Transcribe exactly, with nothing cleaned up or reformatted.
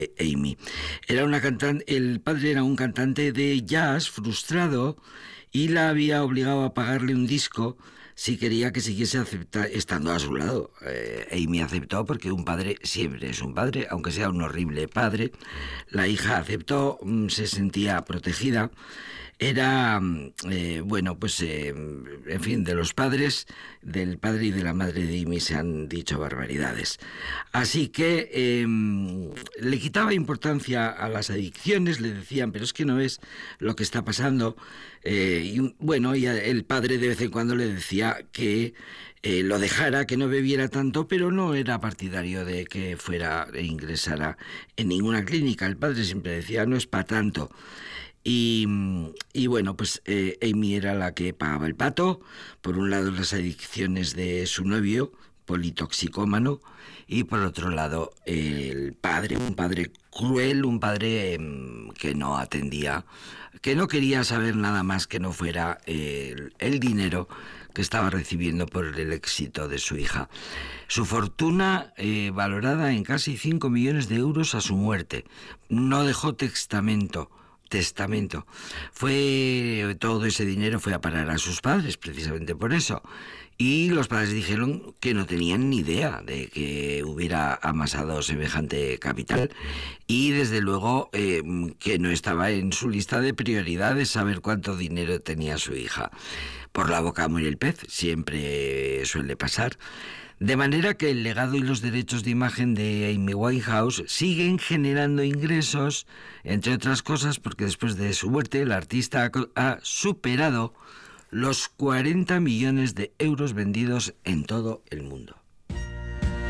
Amy. Era una cantante, el padre era un cantante de jazz frustrado y la había obligado a pagarle un disco si quería que siguiese acepta, estando a su lado. Eh, Amy aceptó porque un padre siempre es un padre, aunque sea un horrible padre. La hija aceptó, se sentía protegida. Era, eh, bueno, pues, eh, en fin, de los padres, del padre y de la madre de Amy se han dicho barbaridades. Así que eh, le quitaba importancia a las adicciones, le decían, pero es que no es lo que está pasando. Eh, y bueno, y el padre de vez en cuando le decía que eh, lo dejara, que no bebiera tanto, pero no era partidario de que fuera e ingresara en ninguna clínica. El padre siempre decía, no es para tanto. Y, y bueno, pues eh, Amy era la que pagaba el pato. Por un lado las adicciones de su novio, politoxicómano, y por otro lado el padre, un padre cruel, un padre eh, que no atendía, que no quería saber nada más que no fuera eh, el, el dinero que estaba recibiendo por el éxito de su hija. Su fortuna eh, valorada en casi cinco millones de euros a su muerte. No dejó testamento. testamento. Fue todo ese dinero fue a parar a sus padres, precisamente por eso. Y los padres dijeron que no tenían ni idea de que hubiera amasado semejante capital. Y desde luego eh, que no estaba en su lista de prioridades saber cuánto dinero tenía su hija. Por la boca muere el pez, siempre suele pasar. De manera que el legado y los derechos de imagen de Amy Winehouse siguen generando ingresos, entre otras cosas porque después de su muerte el artista ha superado los cuarenta millones de euros vendidos en todo el mundo.